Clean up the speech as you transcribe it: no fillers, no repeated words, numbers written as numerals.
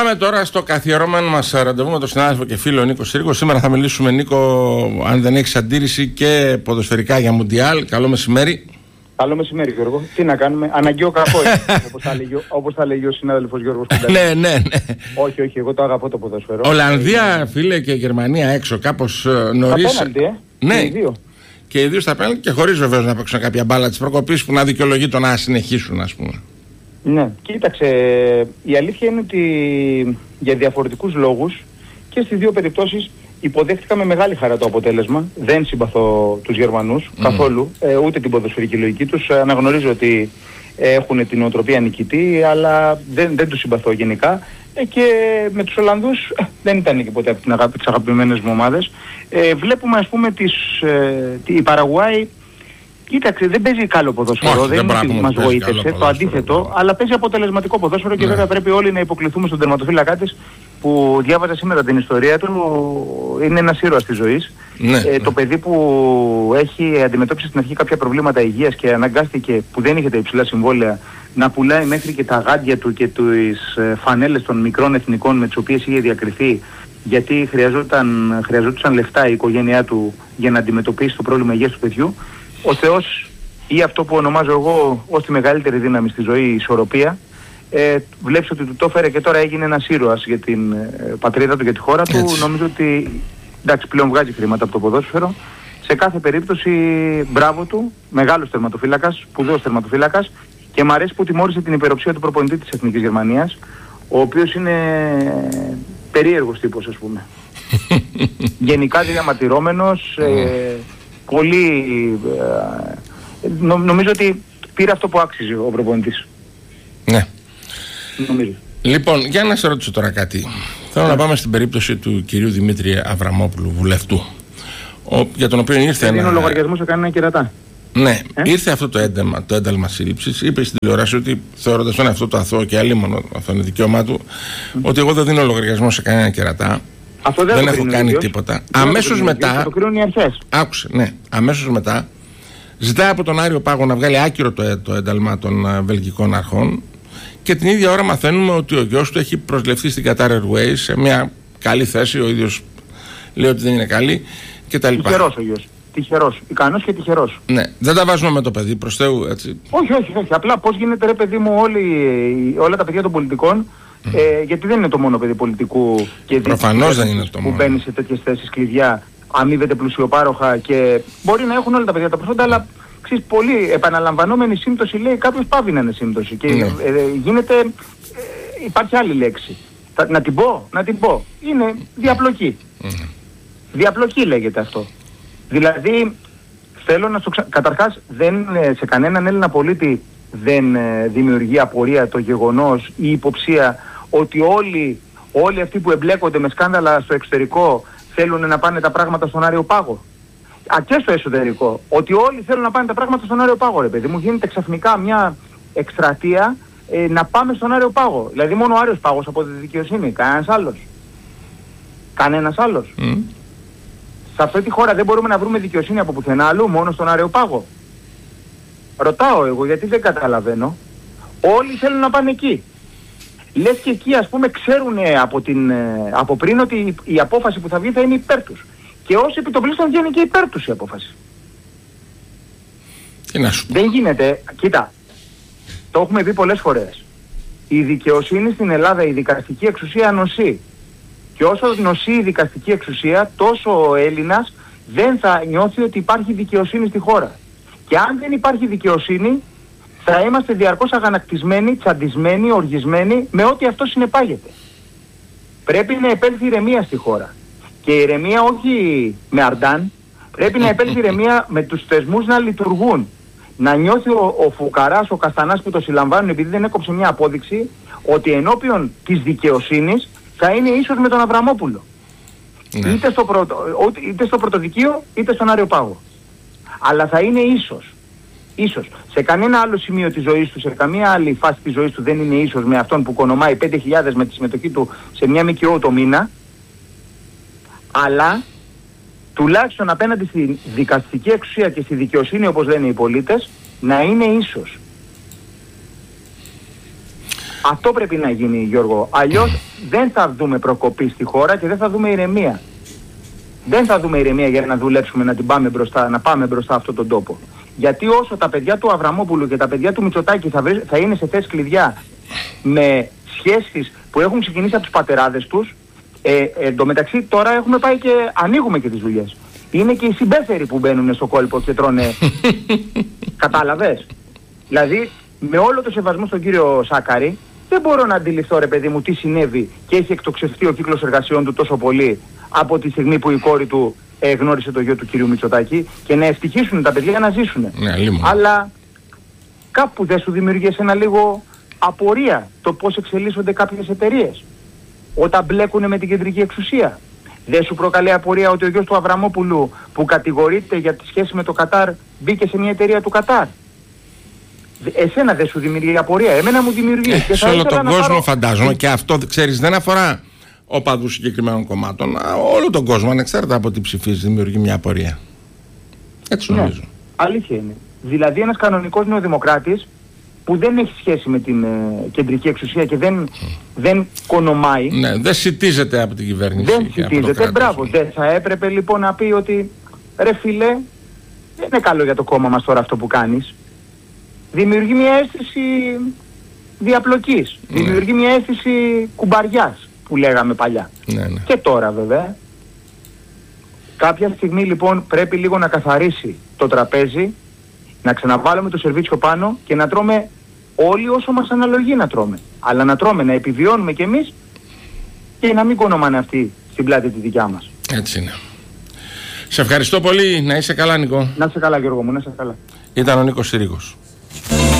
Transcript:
Πάμε τώρα στο καθιερώμενο μας ραντεβού με τον συνάδελφο και φίλο Νίκο Σύρικο. Σήμερα θα μιλήσουμε, Νίκο, αν δεν έχεις αντίρρηση, και ποδοσφαιρικά για Μουντιάλ. Καλό μεσημέρι. Καλό μεσημέρι, Γιώργο. Τι να κάνουμε, αναγκαίο κακό είναι, όπως θα λέγει ο συνάδελφος Γιώργος Κουνταλής. Ναι. Όχι, εγώ το αγαπώ το ποδόσφαιρο. Ολλανδία, φίλε, και Γερμανία έξω, κάπως νωρίς. Ναι. Και οι δύο στα πέναλτι, και χωρίς βεβαίως να παίξουν κάποια μπάλα της προκοπής που να δικαιολογεί το να συνεχίσουν, ας πούμε. Ναι, κοίταξε, η αλήθεια είναι ότι για διαφορετικούς λόγους και στις δύο περιπτώσεις υποδέχτηκα με μεγάλη χαρά το αποτέλεσμα. Δεν συμπαθώ τους Γερμανούς καθόλου, ούτε την ποδοσφαιρική λογική τους. Αναγνωρίζω ότι έχουν την οτροπία νικητή, αλλά δεν τους συμπαθώ γενικά. Και με τους Ολλανδούς δεν ήταν και ποτέ από τις αγαπημένες μου ομάδες. Βλέπουμε, ας πούμε, η Παραγουάη. Κοίταξε, δεν παίζει καλό ποδόσφαιρο, δεν είναι ότι μας βοήθησε, το αντίθετο, αλλά παίζει αποτελεσματικό ποδόσφαιρο και βέβαια πρέπει όλοι να υποκληθούμε στον τερματοφύλακά της, που διάβαζα σήμερα την ιστορία του, είναι ένας ήρωας της ζωής. Το παιδί που έχει αντιμετώπισει στην αρχή κάποια προβλήματα υγείας και αναγκάστηκε, που δεν είχε τα υψηλά συμβόλαια, να πουλάει μέχρι και τα γάντια του και τις φανέλες των μικρών εθνικών με τις οποίες είχε διακριθεί, γιατί χρειαζόντουσαν λεφτά η οικογένειά του για να αντιμετωπίσει το πρόβλημα υγείας του παιδιού. Ο Θεός, ή αυτό που ονομάζω εγώ ως τη μεγαλύτερη δύναμη στη ζωή, η ισορροπία, βλέπεις ότι του το έφερε και τώρα έγινε ένας ήρωας για την πατρίδα του, για τη χώρα του. Έτσι. Νομίζω ότι εντάξει, πλέον βγάζει χρήματα από το ποδόσφαιρο. Σε κάθε περίπτωση μπράβο του, μεγάλος τερματοφύλακας, σπουδαίος τερματοφύλακας, και μου αρέσει που τιμώρησε την υπεροψία του προπονητή της Εθνικής Γερμανίας, ο οποίος είναι περίεργος τύπος, ας πούμε. Γενικά διαμαρτυρόμενος, πολύ, νομίζω ότι πήρε αυτό που άξιζε ο προπονητής. Ναι. Νομίζω. Λοιπόν, για να σε ρωτήσω τώρα κάτι. Θέλω να πάμε στην περίπτωση του κυρίου Δημήτρη Αβραμόπουλου, βουλευτού, για τον οποίο ήρθε ένα... Είναι ο λογαριασμός σε κανένα κερατά. Ναι, ήρθε αυτό το ένταλμα σύλληψης. Είπε στην τηλεόραση ότι, θεωρώντας τον εαυτό του αθώο και αλίμονο, αυτό είναι δικαίωμά του, ότι εγώ δεν δίνω λογαριασμό σε κανένα κερατά. Αυτό δεν έχω κάνει τίποτα. Αμέσως μετά. Το κρίνουν οι αρχές. Άκουσε, ναι. Αμέσως μετά ζητάει από τον Άριο Πάγο να βγάλει άκυρο το ένταλμα των βελγικών αρχών, και την ίδια ώρα μαθαίνουμε ότι ο γιος του έχει προσληφθεί στην Qatar Airways σε μια καλή θέση. Ο ίδιος λέει ότι δεν είναι καλή κτλ. Τυχερός ο γιος. Τυχερός. Ικανός και τυχερός. Ναι, δεν τα βάζουμε με το παιδί, προς Θεού, έτσι. Όχι. Απλά πώς γίνεται, ρε παιδί μου, όλα τα παιδιά των πολιτικών. Γιατί δεν είναι το μόνο παιδί πολιτικού και προφανώς δεν είναι το μόνο που μπαίνει σε τέτοιες θέσεις κλειδιά, αμείβεται πλουσιοπάροχα και μπορεί να έχουν όλα τα παιδιά τα προσόντα, αλλά ξέρεις, πολύ επαναλαμβανόμενη σύμπτωση, λέει κάποιος, πάβει να είναι σύμπτωση και γίνεται, υπάρχει άλλη λέξη. Να την πω. Είναι διαπλοκή. Διαπλοκή λέγεται αυτό. Δηλαδή, θέλω να καταρχάς, σε κανέναν Έλληνα πολίτη δεν δημιουργεί απορία το γεγονός ή υποψία ότι όλοι αυτοί που εμπλέκονται με σκάνδαλα στο εξωτερικό θέλουν να πάνε τα πράγματα στον Άριο Πάγο. Και στο εσωτερικό. Ότι όλοι θέλουν να πάνε τα πράγματα στον Άριο Πάγο, ρε παιδί μου. Γίνεται ξαφνικά μια εκστρατεία να πάμε στον Άριο Πάγο. Δηλαδή μόνο ο Άριος Πάγος από τη δικαιοσύνη. Κανένας άλλος. Σε αυτή τη χώρα δεν μπορούμε να βρούμε δικαιοσύνη από πουθενά αλλού, μόνο στον Άριο Πάγο. Ρωτάω εγώ, γιατί δεν καταλαβαίνω. Όλοι θέλουν να πάνε εκεί. Λες και εκεί, ας πούμε, ξέρουν από πριν ότι η απόφαση που θα βγει θα είναι υπέρ τους. Και όσοι επιτοπλίστων βγαίνει και υπέρ τους η απόφαση. Τι να σου πω. Δεν γίνεται. Κοίτα, το έχουμε πει πολλές φορές. Η δικαιοσύνη στην Ελλάδα, η δικαστική εξουσία νοσεί. Και όσο νοσεί η δικαστική εξουσία, τόσο ο Έλληνας δεν θα νιώθει ότι υπάρχει δικαιοσύνη στη χώρα. Και αν δεν υπάρχει δικαιοσύνη, θα είμαστε διαρκώς αγανακτισμένοι, τσαντισμένοι, οργισμένοι με ό,τι αυτό συνεπάγεται. Πρέπει να επέλθει ηρεμία στη χώρα. Και ηρεμία όχι με αρντάν, πρέπει να επέλθει ηρεμία με τους θεσμούς να λειτουργούν. Να νιώθει ο φουκαράς, ο καστανάς που το συλλαμβάνουν επειδή δεν έκοψε μια απόδειξη, ότι ενώπιον της δικαιοσύνης θα είναι ίσος με τον Αβραμόπουλο. Ναι. Είτε στο πρωτοδικείο είτε στον Άριο Πάγο. Αλλά θα είναι ίσος. Σε κανένα άλλο σημείο της ζωής του, σε καμία άλλη φάση της ζωής του δεν είναι ίσος με αυτόν που κονομάει 5.000 με τη συμμετοχή του σε μια ΜΚΟ το μήνα. Αλλά τουλάχιστον απέναντι στη δικαστική εξουσία και στη δικαιοσύνη, όπως λένε οι πολίτες, να είναι ίσος. Αυτό πρέπει να γίνει, Γιώργο. Αλλιώς δεν θα δούμε προκοπή στη χώρα και δεν θα δούμε ηρεμία. Δεν θα δούμε ηρεμία για να δουλέψουμε, να πάμε μπροστά αυτόν τον τόπο. Γιατί όσο τα παιδιά του Αβραμόπουλου και τα παιδιά του Μητσοτάκη θα είναι σε θέσεις κλειδιά με σχέσεις που έχουν ξεκινήσει από τους πατεράδες τους, εντωμεταξύ τώρα έχουμε πάει και ανοίγουμε και τις δουλειές. Είναι και οι συμπέθεροι που μπαίνουν στο κόλπο και τρώνε. Κατάλαβες. Δηλαδή, με όλο το σεβασμό στον κύριο Σάκαρη, δεν μπορώ να αντιληφθώ, ρε παιδί μου, τι συνέβη και έχει εκτοξευτεί ο κύκλος εργασιών του τόσο πολύ από τη στιγμή που η κόρη του γνώρισε το γιο του κυρίου Μητσοτάκη, και να ευτυχήσουν τα παιδιά να ζήσουν. Ναι, αλλά κάπου δεν σου δημιουργήσει ένα λίγο απορία το πώς εξελίσσονται κάποιες εταιρείες όταν μπλέκουν με την κεντρική εξουσία? Δεν σου προκαλεί απορία ότι ο γιος του Αβραμόπουλου, που κατηγορείται για τη σχέση με το Κατάρ, μπήκε σε μια εταιρεία του Κατάρ? Εσένα δεν σου δημιουργεί απορία? Εμένα μου δημιουργεί. Και σε όλο τον κόσμο φαντάζομαι, και αυτό ξέρεις δεν αφορά οπαδούς συγκεκριμένων κομμάτων. Όλο τον κόσμο, ανεξάρτητα από τι ψηφίζει, δημιουργεί μια απορία. Έτσι νομίζω. Ναι, αλήθεια είναι. Δηλαδή ένας κανονικός νεοδημοκράτης που δεν έχει σχέση με την κεντρική εξουσία και δεν κονομάει. Ναι, δεν σιτίζεται από την κυβέρνηση. Δεν σιτίζεται, μπράβο. Δεν θα έπρεπε λοιπόν να πει ότι ρε φίλε, δεν είναι καλό για το κόμμα μας τώρα αυτό που κάνεις. Δημιουργεί μια αίσθηση διαπλοκής. Ναι. Δημιουργεί μια αίσθηση κουμπαριάς που λέγαμε παλιά. Ναι. Και τώρα βέβαια. Κάποια στιγμή λοιπόν πρέπει λίγο να καθαρίσει το τραπέζι, να ξαναβάλουμε το σερβίτσιο πάνω και να τρώμε όλοι όσο μας αναλογεί να τρώμε. Αλλά να τρώμε, να επιβιώνουμε κι εμείς και να μην κονομάνε αυτοί στην πλάτη τη δικιά μας. Έτσι είναι. Σε ευχαριστώ πολύ. Να είσαι καλά, Νικό. Να είσαι καλά, Γιώργο μου, να είσαι καλά. Ήταν ο Νίκος Συρίγος.